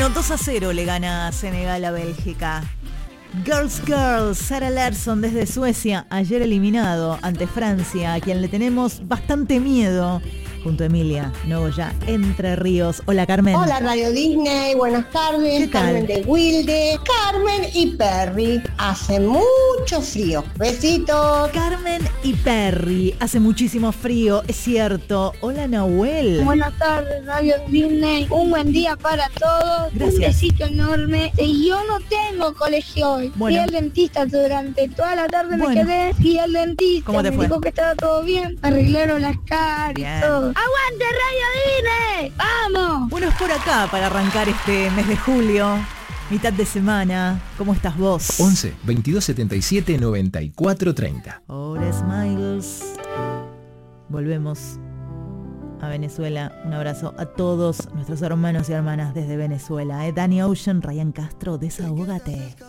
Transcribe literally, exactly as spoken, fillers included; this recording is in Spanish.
Bueno, dos a cero le gana Senegal a Bélgica. Girls Girls, Sara Larsson desde Suecia, ayer eliminado ante Francia, a quien le tenemos bastante miedo, junto a Emilia Nogoya, Entre Ríos. Hola, Carmen. Hola, Radio Disney, buenas tardes. Carmen de Wilde, Carmen y Perry. Hace mucho frío. Besitos. Carmen y Perry, hace muchísimo frío, es cierto. Hola, Nahuel. Buenas tardes, Radio Disney. Un buen día para todos. Gracias. Un besito enorme. Y yo no tengo colegio hoy. Bueno. Fui al dentista durante toda la tarde, Bueno. me quedé. Fui al dentista. ¿Cómo te me fue? dijo que estaba todo bien. Me arreglaron las caras Bien. y todo. ¡Aguante, Radio Disney! ¡Vamos! Bueno, es por acá para arrancar este mes de julio, mitad de semana. ¿Cómo estás vos? once, veintidós, setenta y siete, noventa y cuatro, treinta. Hola, Smiles. Volvemos a Venezuela. Un abrazo a todos nuestros hermanos y hermanas desde Venezuela. ¿eh? Danny Ocean, Ryan Castro, desahógate.